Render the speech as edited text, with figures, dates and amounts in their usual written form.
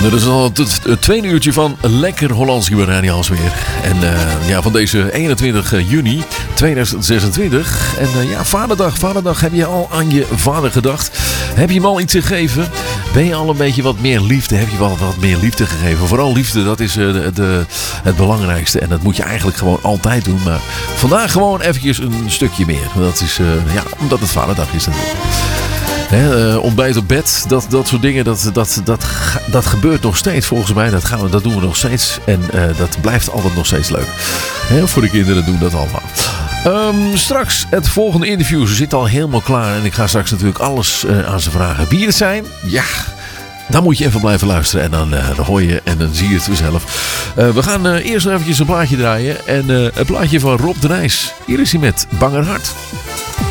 Dat is al het tweede uurtje van Lekker Hollands hier bij Radio Alsmeer. En van deze 21 juni 2026. En Vaderdag. Heb je al aan je vader gedacht? Heb je hem al iets gegeven? Ben je al een beetje wat meer liefde? Heb je wel wat meer liefde gegeven? Vooral liefde, dat is het belangrijkste. En dat moet je eigenlijk gewoon altijd doen. Maar vandaag gewoon eventjes een stukje meer. Dat is omdat het Vaderdag is natuurlijk. Ontbijt op bed, dat soort dingen, dat gebeurt nog steeds volgens mij. Dat doen we nog steeds. En dat blijft altijd nog steeds leuk. Voor de kinderen doen dat allemaal. Straks het volgende interview. Ze zit al helemaal klaar. En ik ga straks natuurlijk alles aan ze vragen. Wie het zijn? Ja, dan moet je even blijven luisteren. En dan hoor je en dan zie je het vanzelf. We gaan eerst nog eventjes een plaatje draaien. En een plaatje van Rob de Nijs. Hier is hij met Banger Hart.